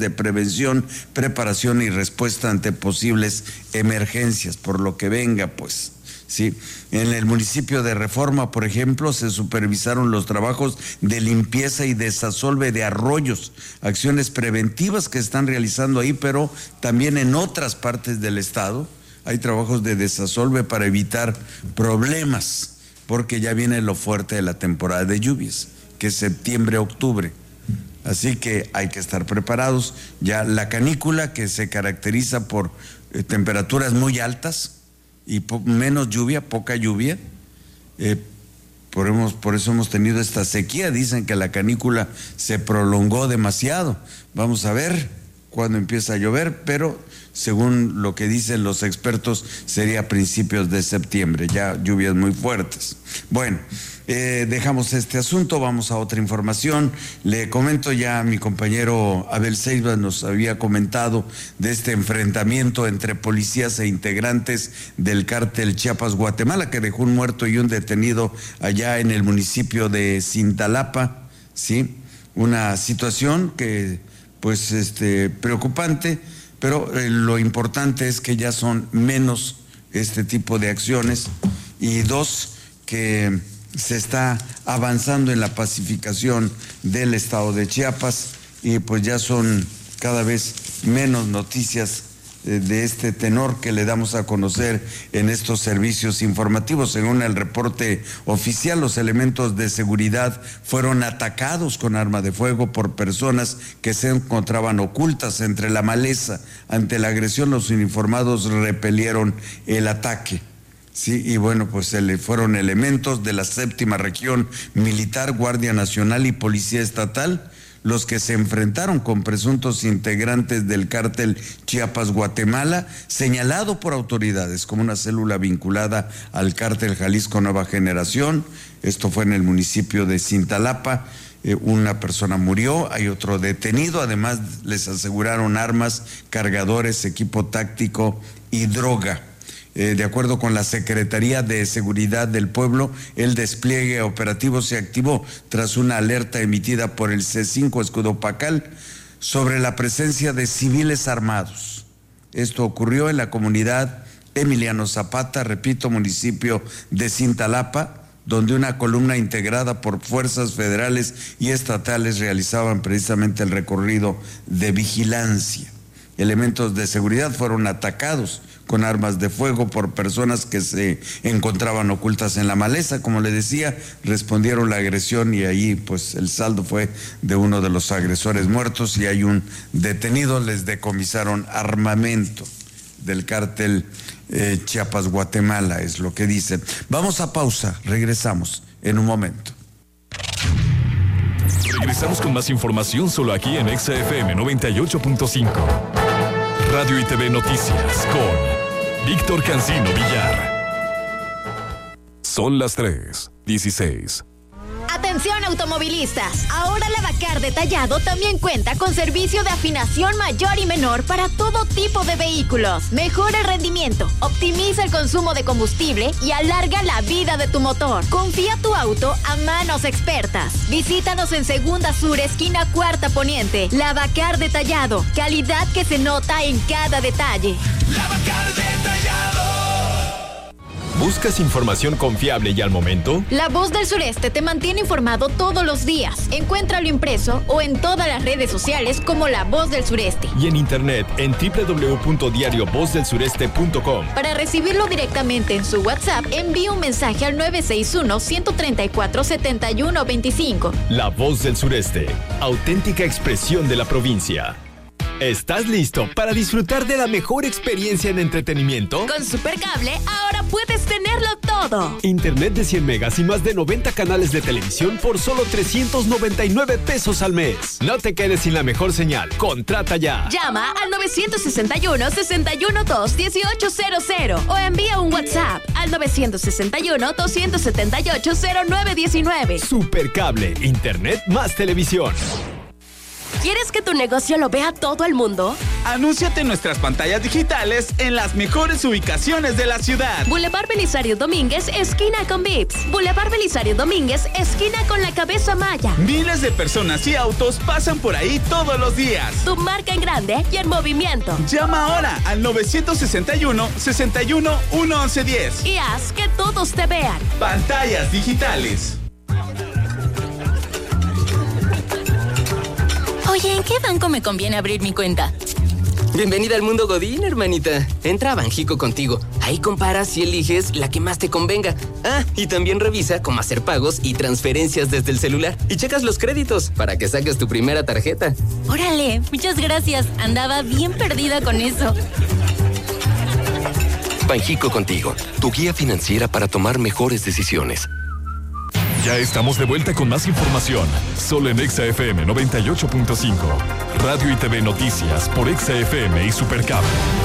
de prevención, preparación y respuesta ante posibles emergencias, por lo que venga, pues. Sí, en el municipio de Reforma, por ejemplo, se supervisaron los trabajos de limpieza y desasolve de arroyos, acciones preventivas que están realizando ahí, pero también en otras partes del estado hay trabajos de desasolve para evitar problemas, porque ya viene lo fuerte de la temporada de lluvias, que es septiembre, octubre. Así que hay que estar preparados. Ya la canícula, que se caracteriza por temperaturas muy altas y menos lluvia, poca lluvia, por eso hemos tenido esta sequía. Dicen que la canícula se prolongó demasiado. Vamos a ver cuándo empieza a llover, pero según lo que dicen los expertos sería a principios de septiembre, ya lluvias muy fuertes. Bueno, dejamos este asunto, vamos a otra información. Le comento, ya mi compañero Abel Ceibas nos había comentado de este enfrentamiento entre policías e integrantes del cártel Chiapas-Guatemala, que dejó un muerto y un detenido allá en el municipio de Cintalapa, ¿sí? Una situación que, pues, preocupante, pero lo importante es que ya son menos este tipo de acciones, y dos, que se está avanzando en la pacificación del estado de Chiapas, y pues ya son cada vez menos noticias de este tenor que le damos a conocer en estos servicios informativos. Según el reporte oficial, los elementos de seguridad fueron atacados con arma de fuego por personas que se encontraban ocultas entre la maleza. Ante la agresión, los uniformados repelieron el ataque. Sí, y bueno, pues fueron elementos de la 7ª Región Militar, Guardia Nacional y Policía Estatal los que se enfrentaron con presuntos integrantes del cártel Chiapas-Guatemala, señalado por autoridades como una célula vinculada al cártel Jalisco Nueva Generación. Esto fue en el municipio de Cintalapa. Una persona murió, hay otro detenido. Además, les aseguraron armas, cargadores, equipo táctico y droga. De acuerdo con la Secretaría de Seguridad del Pueblo, el despliegue operativo se activó tras una alerta emitida por el C5 Escudo Pacal sobre la presencia de civiles armados. Esto ocurrió en la comunidad Emiliano Zapata, repito, municipio de Cintalapa, donde una columna integrada por fuerzas federales y estatales realizaban precisamente el recorrido de vigilancia. Elementos de seguridad fueron atacados con armas de fuego por personas que se encontraban ocultas en la maleza. Como le decía, respondieron la agresión y ahí pues el saldo fue de uno de los agresores muertos y hay un detenido. Les decomisaron armamento del cártel Chiapas-Guatemala, es lo que dicen. Vamos a pausa, regresamos en un momento. Regresamos con más información solo aquí en XFM 98.5. Radio y TV Noticias con Víctor Cancino Villar. Son las 3:16. Atención automovilistas, ahora Lavacar Detallado también cuenta con servicio de afinación mayor y menor para todo tipo de vehículos. Mejora el rendimiento, optimiza el consumo de combustible y alarga la vida de tu motor. Confía tu auto a manos expertas. Visítanos en Segunda Sur, esquina Cuarta Poniente. Lavacar Detallado, calidad que se nota en cada detalle. Lavacar Detallado. ¿Buscas información confiable y al momento? La Voz del Sureste te mantiene informado todos los días. Encuéntralo impreso o en todas las redes sociales como La Voz del Sureste. Y en internet en www.diariovozdelsureste.com. Para recibirlo directamente en su WhatsApp, envía un mensaje al 961-134-7125. La Voz del Sureste, auténtica expresión de la provincia. ¿Estás listo para disfrutar de la mejor experiencia en entretenimiento? Con Supercable ahora puedes tenerlo todo. Internet de 100 megas y más de 90 canales de televisión por solo 399 pesos al mes. No te quedes sin la mejor señal. Contrata ya. Llama al 961-612-1800 o envía un WhatsApp al 961-278-0919. Supercable, internet más televisión. ¿Quieres que tu negocio lo vea todo el mundo? Anúnciate en nuestras pantallas digitales en las mejores ubicaciones de la ciudad. Boulevard Belisario Domínguez, esquina con Vips. Boulevard Belisario Domínguez, esquina con la Cabeza Maya. Miles de personas y autos pasan por ahí todos los días. Tu marca en grande y en movimiento. Llama ahora al 961-61-1110 y haz que todos te vean. Pantallas digitales. Oye, ¿en qué banco me conviene abrir mi cuenta? Bienvenida al mundo Godín, hermanita. Entra a Banjico Contigo. Ahí comparas y eliges la que más te convenga. Ah, y también revisa cómo hacer pagos y transferencias desde el celular. Y checas los créditos para que saques tu primera tarjeta. Órale, muchas gracias. Andaba bien perdida con eso. Banjico Contigo, tu guía financiera para tomar mejores decisiones. Ya estamos de vuelta con más información, solo en Exa FM 98.5. Radio y TV Noticias por Exa FM y Supercable.